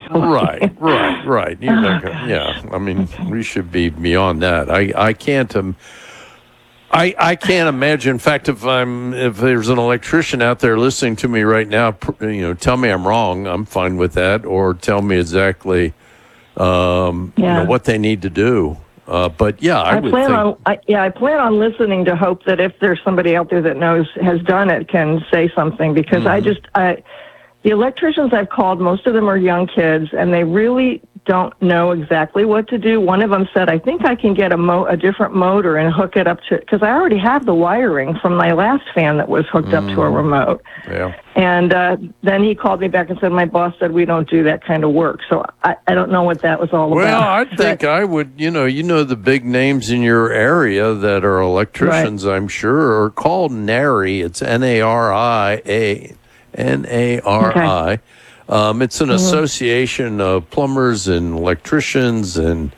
Right. Yeah. I mean, we should be beyond that. I can't. I can't imagine. In fact, if there's an electrician out there listening to me right now, tell me I'm wrong. I'm fine with that, or tell me exactly, what they need to do. But yeah, I plan on listening to hope that if there's somebody out there that has done it, can say something, because the electricians I've called, most of them are young kids, and they really don't know exactly what to do. One of them said, I think I can get a different motor and hook it up to, because I already have the wiring from my last fan that was hooked up to a remote. Yeah. And then he called me back and said, my boss said we don't do that kind of work. So I don't know what that was all about. Well, I think I would, the big names in your area that are electricians, right. I'm sure, are called NARI. It's NARI. NARI. It's an association of plumbers and electricians, and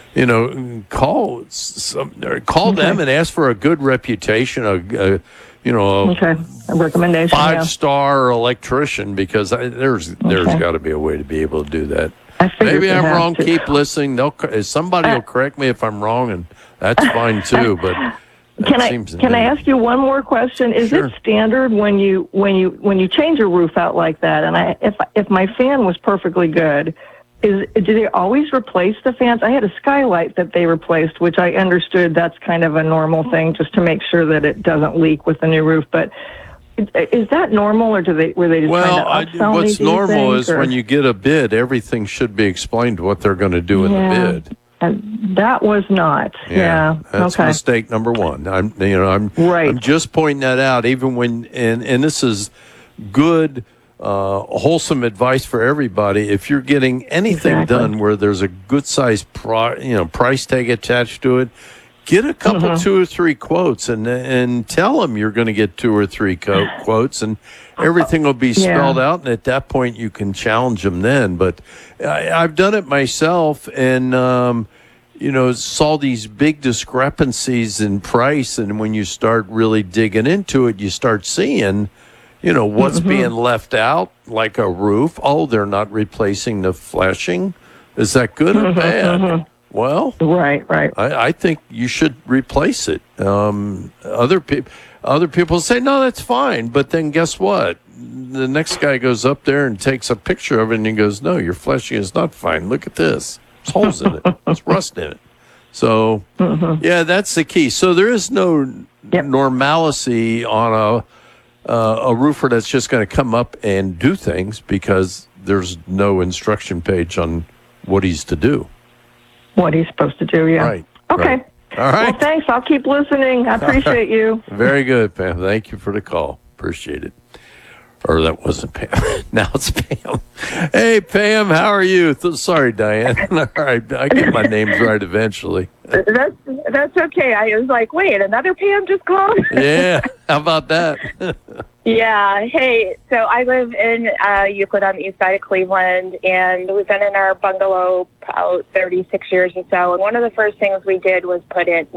call them and ask for a good reputation, a recommendation, 5-star electrician, because there's got to be a way to be able to do that. Maybe I'm wrong. Keep listening. Somebody will correct me if I'm wrong, and that's fine too. But Can I ask you one more question? Is Sure. it standard when you change a roof out like that? And if my fan was perfectly good, do they always replace the fans? I had a skylight that they replaced, which I understood that's kind of a normal thing, just to make sure that it doesn't leak with the new roof. But is that normal, or were they just trying to upsell me? What's normal is when you get a bid, everything should be explained what they're going to do in the bid. And that was not. Yeah. That's mistake number one. I'm just pointing that out. Even when and this is good, wholesome advice for everybody. If you're getting anything done where there's a good sized price tag attached to it, get a couple, 2 or 3 quotes, and tell them you're going to get 2 or 3 quotes, and everything will be spelled out. And at that point, you can challenge them then. But I've done it myself, and saw these big discrepancies in price. And when you start really digging into it, you start seeing, what's being left out, like a roof. Oh, they're not replacing the flashing. Is that good or bad? Well, right. I think you should replace it. Other people say, no, that's fine. But then guess what? The next guy goes up there and takes a picture of it, and he goes, no, your flashing is not fine. Look at this. There's holes in it. There's rust in it. So, that's the key. So there is no normalcy on a roofer that's just going to come up and do things, because there's no instruction page on what he's to do. What he's supposed to do, yeah. Right. Okay. Right. All right. Well, thanks. I'll keep listening. I appreciate you. Very good, Pam. Thank you for the call. Appreciate it. Or that wasn't Pam. Now it's Pam. Hey, Pam, how are you? Sorry, Diane. All right, I get my names right eventually. That's okay. I was like, wait, another Pam just called? Yeah, how about that? Yeah. Hey, so I live in Euclid on the east side of Cleveland, and we've been in our bungalow about 36 years or so. And one of the first things we did was put in,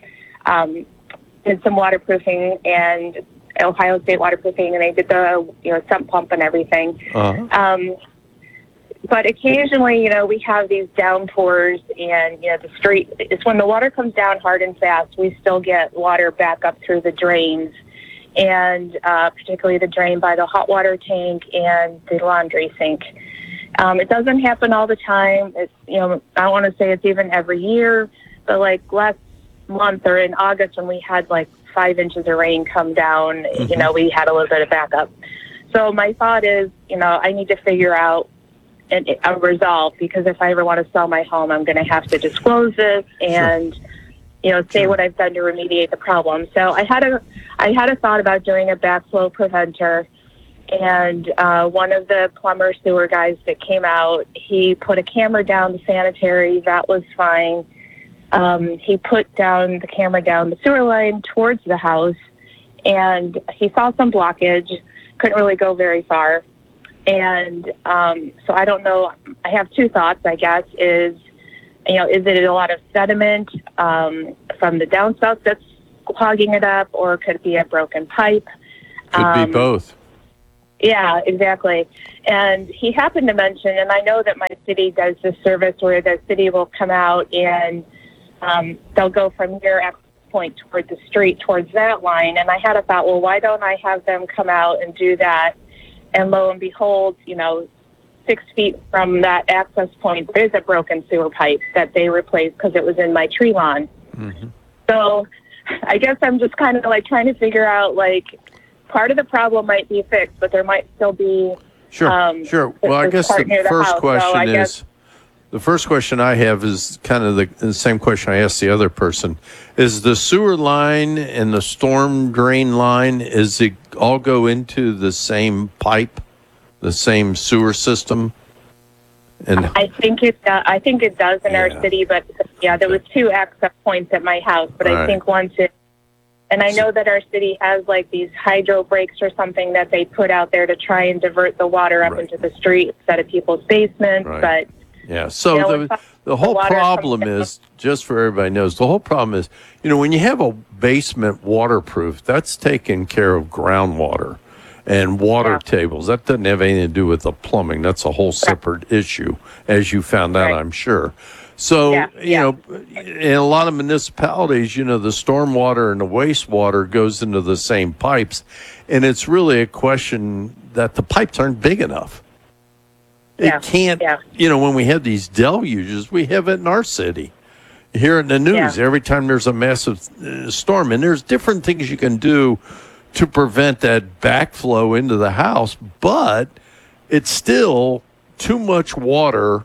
did some waterproofing and Ohio State waterproofing, and they did the sump pump and everything. But occasionally, we have these downpours, and the street. It's when the water comes down hard and fast, we still get water back up through the drains, and particularly the drain by the hot water tank and the laundry sink. It doesn't happen all the time. It's I don't want to say it's even every year, but like last month or in August when we had like 5 inches of rain come down, we had a little bit of backup. So my thought is, I need to figure out a resolve, because if I ever want to sell my home, I'm going to have to disclose this and, say what I've done to remediate the problem. So I had a thought about doing a backflow preventer, and one of the plumber sewer guys that came out, he put a camera down the sanitary. That was fine. He put down the camera down the sewer line towards the house, and he saw some blockage, couldn't really go very far. And so I don't know. I have 2 thoughts, I guess, is it a lot of sediment from the downspout that's clogging it up, or could it be a broken pipe? Could be both. Yeah, exactly. And he happened to mention, and I know that my city does this service where the city will come out and they'll go from your access point toward the street, towards that line. And I had a thought, well, why don't I have them come out and do that? And lo and behold, 6 feet from that access point, there is a broken sewer pipe that they replaced because it was in my tree lawn. Mm-hmm. So I guess I'm just kind of like trying to figure out, like, part of the problem might be fixed, but there might still be. Sure. Well, I guess the first question is, the first question I have is kind of the same question I asked the other person. Is the sewer line and the storm drain line, is it all go into the same pipe, the same sewer system? And I think it does in our city, but there was 2 access points at my house, but I think once it. And I know that our city has like these hydro breaks or something that they put out there to try and divert the water up into the street instead of people's basements. But so the whole problem is, just for everybody knows, the whole problem is, when you have a basement waterproof, that's taking care of groundwater and water tables. That doesn't have anything to do with the plumbing. That's a whole separate issue, as you found out, I'm sure. So, in a lot of municipalities, the stormwater and the wastewater goes into the same pipes. And it's really a question that the pipes aren't big enough. It can't, when we have these deluges, we have it in our city. Here in the news, every time there's a massive storm. And there's different things you can do to prevent that backflow into the house. But it's still too much water,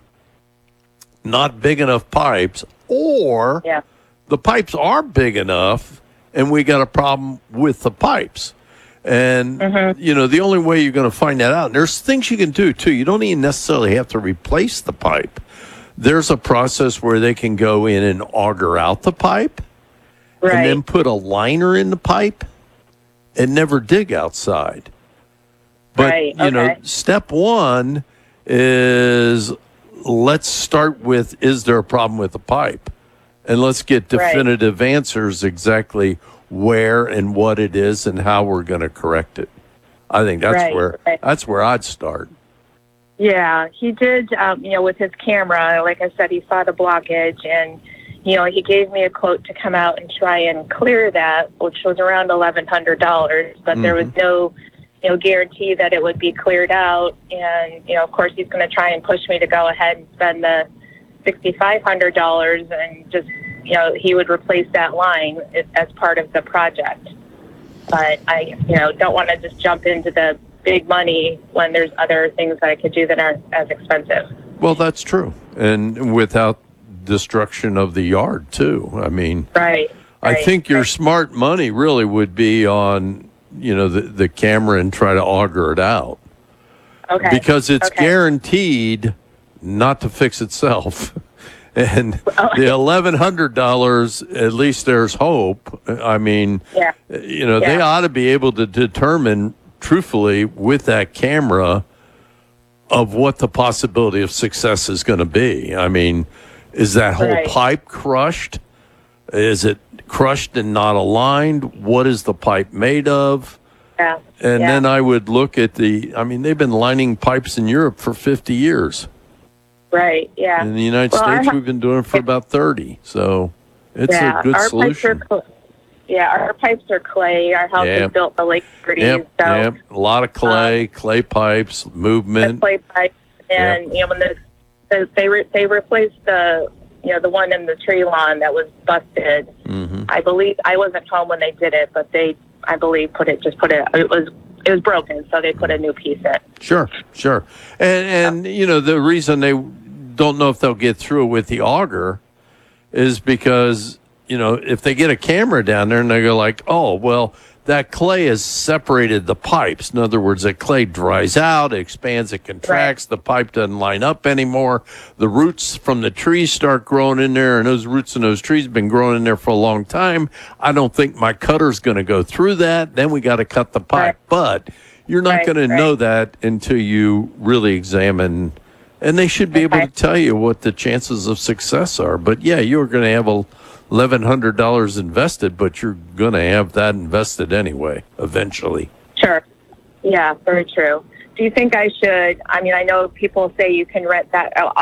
not big enough pipes, or the pipes are big enough and we got a problem with the pipes. And, the only way you're going to find that out, and there's things you can do too. You don't even necessarily have to replace the pipe. There's a process where they can go in and auger out the pipe and then put a liner in the pipe and never dig outside. But, step one is, let's start with, is there a problem with the pipe? And let's get definitive answers exactly where and what it is and how we're going to correct it. I think that's where I'd start. Yeah, he did, with his camera. Like I said, he saw the blockage, and, he gave me a quote to come out and try and clear that, which was around $1,100, but there was no guarantee that it would be cleared out. And, of course, he's going to try and push me to go ahead and spend the $6,500 and just, he would replace that line as part of the project. But I, don't want to just jump into the big money when there's other things that I could do that aren't as expensive. Well, that's true. And without destruction of the yard, too. I mean, I think your smart money really would be on, the camera and try to auger it out. Okay. Because it's guaranteed not to fix itself. And the $1,100, at least there's hope. I mean, they ought to be able to determine, truthfully, with that camera, of what the possibility of success is going to be. I mean, is that whole pipe crushed? Is it crushed and not aligned? What is the pipe made of? And then I would look at they've been lining pipes in Europe for 50 years. Right, yeah. In the United States, we've been doing it for about 30. So it's a good solution. Our pipes are clay. Our house is built the late 30s. A lot of clay pipes, movement. Clay pipes. And, when they replaced the one in the tree lawn that was busted. Mm-hmm. I believe, I wasn't home when they did it, but it was broken, so they put a new piece in. Sure. And the reason they don't know if they'll get through with the auger is because, if they get a camera down there and they go like, oh, well, that clay has separated the pipes. In other words, that clay dries out, it expands, it contracts, the pipe doesn't line up anymore. The roots from the trees start growing in there, and those roots in those trees have been growing in there for a long time. I don't think my cutter's going to go through that. Then we got to cut the pipe. But you're not going to know that until you really examine, and they should be able to tell you what the chances of success are. But you're going to have $1,100 invested, but you're going to have that invested anyway, eventually. Sure. Yeah, very true. do you think I should? I mean, I know people say you can rent that